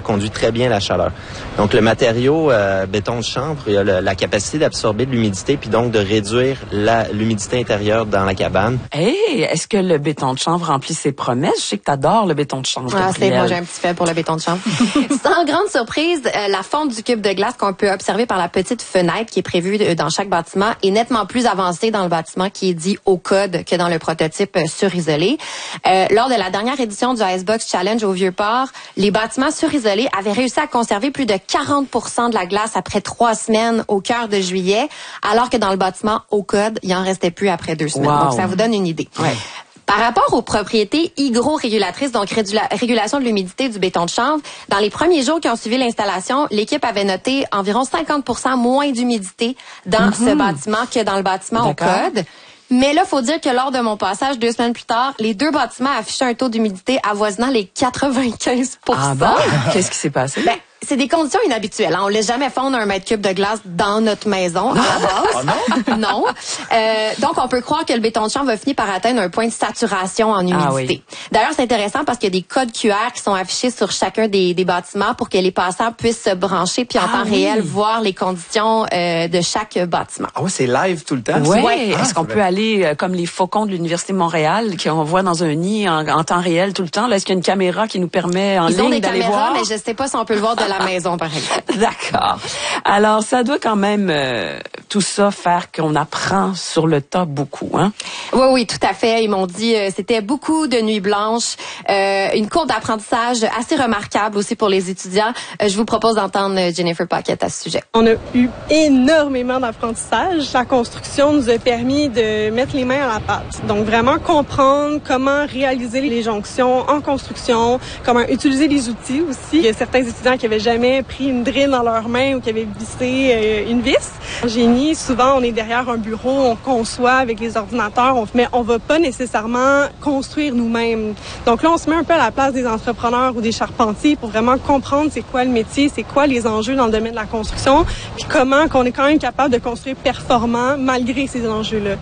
conduit très bien la chaleur. Donc, le matériau béton de chanvre, il a la capacité d'absorber de l'humidité puis donc de réduire l'humidité intérieure dans la cabane. Hey, est-ce que le béton de chanvre remplit ses promesses? Je sais que t'adores le béton de chanvre. Moi, j'ai un petit fait pour le béton de chanvre. Sans grande surprise, la fonte du cube de glace qu'on peut observer par la petite fenêtre qui est prévue dans chaque bâtiment est nettement plus avancée dans le bâtiment qui est dit au code que dans le prototype surisolé. Lors de la dernière édition du Icebox Challenge au Vieux-Port, les bâtiments surisolés avaient réussi à conserver plus de 40% de la glace après 3 semaines au cœur de juillet, alors que dans le bâtiment au code, il en restait plus après 2 semaines. Wow. Donc, ça vous donne une idée. Ouais. Par rapport aux propriétés hygrorégulatrices, donc régulation de l'humidité du béton de chanvre, dans les premiers jours qui ont suivi l'installation, l'équipe avait noté environ 50% moins d'humidité dans ce bâtiment que dans le bâtiment au code. Mais là, faut dire que lors de mon passage 2 semaines plus tard, les 2 bâtiments affichaient un taux d'humidité avoisinant les 95%. Ah bon? Qu'est-ce qui s'est passé? Ben, c'est des conditions inhabituelles. Hein. On laisse jamais fondre un mètre cube de glace dans notre maison à la base. Oh non? Non. Donc, on peut croire que le béton de chanvre va finir par atteindre un point de saturation en humidité. Ah oui. D'ailleurs, c'est intéressant parce qu'il y a des codes QR qui sont affichés sur chacun des bâtiments pour que les passants puissent se brancher puis en temps réel voir les conditions de chaque bâtiment. Ah oui, c'est live tout le temps? Oui. Ouais. Est-ce qu'on peut aller comme les faucons de l'Université de Montréal qu'on voit dans un nid en temps réel tout le temps? Là, est-ce qu'il y a une caméra qui nous permet en Ils ont ligne des d'aller caméras, voir? mais je sais pas si on peut le voir de la maison, par exemple. D'accord. Alors, ça doit quand même, tout ça, faire qu'on apprend sur le tas beaucoup, hein? Oui, tout à fait. Ils m'ont dit c'était beaucoup de nuits blanches, une courbe d'apprentissage assez remarquable aussi pour les étudiants. Je vous propose d'entendre Jennifer Paquette à ce sujet. On a eu énormément d'apprentissage. La construction nous a permis de mettre les mains à la pâte. Donc, vraiment comprendre comment réaliser les jonctions en construction, comment utiliser les outils aussi. Il y a certains étudiants qui avaient jamais pris une drille dans leurs mains ou qui avaient vissé une vis. En génie, souvent, on est derrière un bureau, on conçoit avec les ordinateurs, mais on va pas nécessairement construire nous-mêmes. Donc là, on se met un peu à la place des entrepreneurs ou des charpentiers pour vraiment comprendre c'est quoi le métier, c'est quoi les enjeux dans le domaine de la construction, puis comment qu'on est quand même capable de construire performant malgré ces enjeux-là.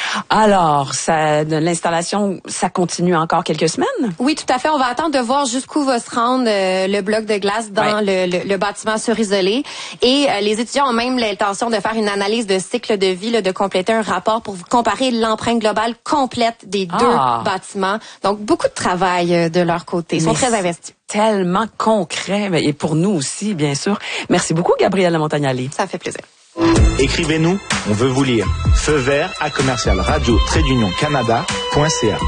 Alors, l'installation, ça continue encore quelques semaines? Oui, tout à fait. On va attendre de voir jusqu'où va se rendre le bloc de glace dans le bâtiment surisolé. Et les étudiants ont même l'intention de faire une analyse de cycle de vie, de compléter un rapport pour comparer l'empreinte globale complète des 2 bâtiments. Donc, beaucoup de travail de leur côté. Ils sont très investis. Tellement concret, et pour nous aussi, bien sûr. Merci beaucoup, Gabrielle Lamontagnale. Ça fait plaisir. Écrivez-nous, on veut vous lire. Feu vert à commercial radio-canada.ca.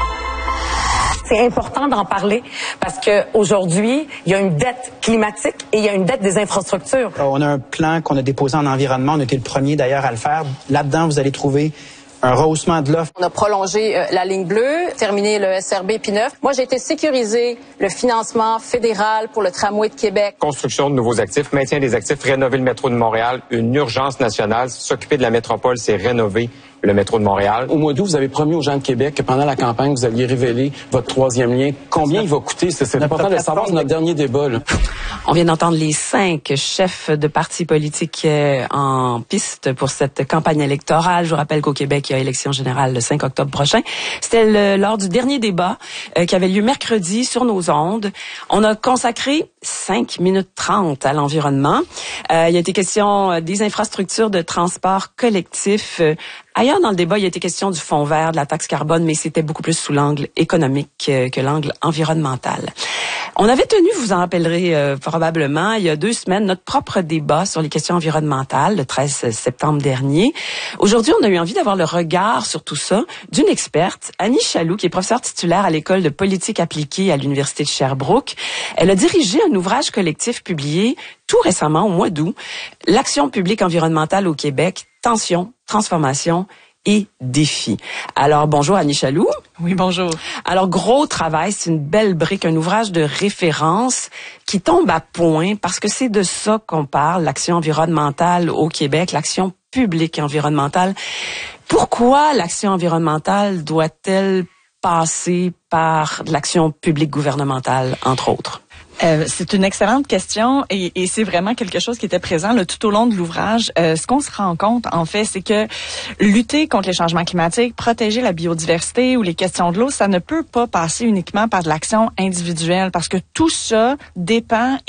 C'est important d'en parler parce que aujourd'hui, il y a une dette climatique et il y a une dette des infrastructures. On a un plan qu'on a déposé en environnement. On a été le premier d'ailleurs à le faire. Là-dedans, vous allez trouver un rehaussement de l'offre. On a prolongé la ligne bleue, terminé le SRB P9. Moi, j'ai été sécuriser le financement fédéral pour le tramway de Québec. Construction de nouveaux actifs, maintien des actifs, rénover le métro de Montréal, une urgence nationale. S'occuper de la métropole, c'est rénover le métro de Montréal. Au mois d'août, vous avez promis aux gens de Québec que pendant la campagne, vous alliez révéler votre 3e lien. Combien il va coûter? C'est important de le savoir, c'est notre dernier débat. Là. On vient d'entendre les 5 chefs de partis politiques en piste pour cette campagne électorale. Je vous rappelle qu'au Québec, il y a élection générale le 5 octobre prochain. C'était lors du dernier débat qui avait lieu mercredi sur nos ondes. On a consacré 5 minutes 30 à l'environnement. Il a été question des infrastructures de transport collectif. Ailleurs dans le débat, il a été question du fonds vert, de la taxe carbone, mais c'était beaucoup plus sous l'angle économique que l'angle environnemental. On avait tenu, vous vous en rappellerez probablement, il y a 2 semaines, notre propre débat sur les questions environnementales, le 13 septembre dernier. Aujourd'hui, on a eu envie d'avoir le regard sur tout ça d'une experte, Annie Chaloux, qui est professeure titulaire à l'École de politique appliquée à l'Université de Sherbrooke. Elle a dirigé un ouvrage collectif publié tout récemment, au mois d'août, L'action publique environnementale au Québec, tension, transformation et défis. Alors, bonjour Annie Chaloux. Oui, bonjour. Alors, gros travail, c'est une belle brique, un ouvrage de référence qui tombe à point parce que c'est de ça qu'on parle, l'action environnementale au Québec, l'action publique environnementale. Pourquoi l'action environnementale doit-elle passer par l'action publique gouvernementale, entre autres? C'est une excellente question et c'est vraiment quelque chose qui était présent là, tout au long de l'ouvrage. Ce qu'on se rend compte, en fait, c'est que lutter contre les changements climatiques, protéger la biodiversité ou les questions de l'eau, ça ne peut pas passer uniquement par de l'action individuelle parce que tout ça dépend